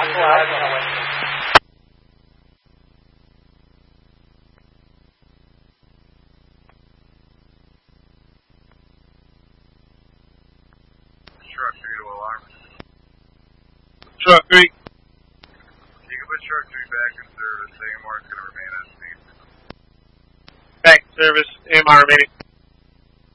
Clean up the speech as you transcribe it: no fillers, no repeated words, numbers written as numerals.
Truck 3 to alarm. Truck 3. You can put truck 3 back in service. AMR is going to remain on scene. Back in service. AMR remaining.